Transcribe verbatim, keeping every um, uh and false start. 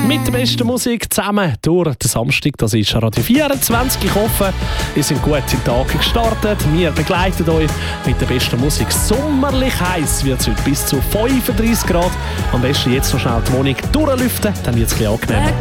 Mit der besten Musik zusammen durch den Samstag. Das ist Radio vierundzwanzig. Ich hoffe, ihr seid gut in den Tag gestartet. Wir begleiten euch mit der besten Musik. Sommerlich heiß wird es heute bis zu fünfunddreißig Grad. Am besten jetzt noch schnell die Wohnung durchlüften, dann wird es ein bisschen angenehmer.